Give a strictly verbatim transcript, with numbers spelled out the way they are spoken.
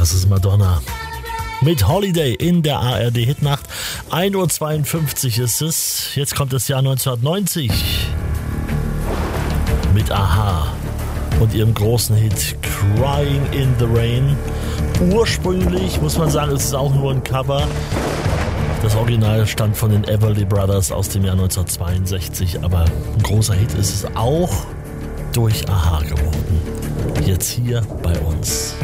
Das ist Madonna. Mit Holiday in der A R D-Hitnacht. ein Uhr zweiundfünfzig ist es. Jetzt kommt das Jahr neunzehnhundertneunzig. Mit A-ha und ihrem großen Hit Crying in the Rain. Ursprünglich, muss man sagen, ist es auch nur ein Cover. Das Original stammt von den Everly Brothers aus dem Jahr neunzehnhundertzweiundsechzig. Aber ein großer Hit ist es auch durch A-ha geworden. Jetzt hier bei uns.